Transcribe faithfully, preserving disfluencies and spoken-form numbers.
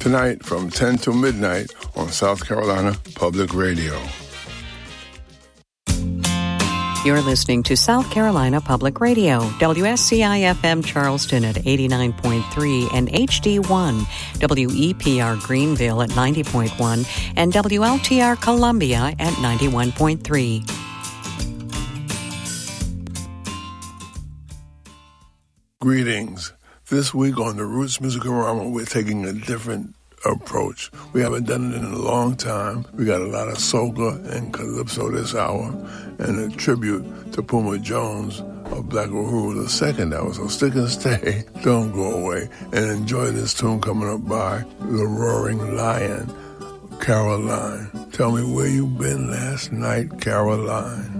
tonight from ten to midnight on South Carolina Public Radio. You're listening to South Carolina Public Radio, W S C I F M Charleston at eighty-nine point three and H D one, W E P R Greenville at ninety point one, and W L T R Columbia at ninety-one point three. Greetings. This week on the Roots Musicorama, we're taking a different approach. We haven't done it in a long time. We got a lot of soca and calypso this hour, and a tribute to Puma Jones of Black Uhuru the second hour. So stick and stay, don't go away, and enjoy this tune coming up by the Roaring Lion, Caroline. Tell me where you been last night, Caroline.